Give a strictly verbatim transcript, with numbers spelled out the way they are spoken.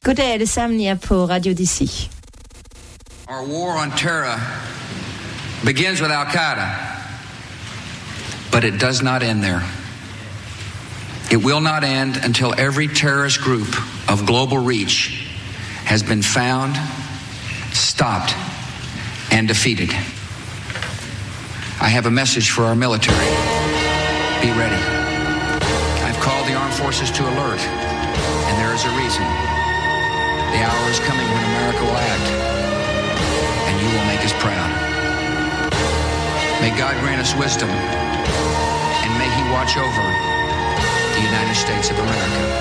Goddag alle sammen, jeg er på Radio D C. Our war on terror begins with Al-Qaeda, but it does not end there. It will not end until every terrorist group of global reach has been found, stopped, and defeated. I have a message for our military. Be ready. I've called the armed forces to alert, and there is a reason. The hour is coming when America will act, and you will make us proud. May God grant us wisdom, and may He watch over the United States of America.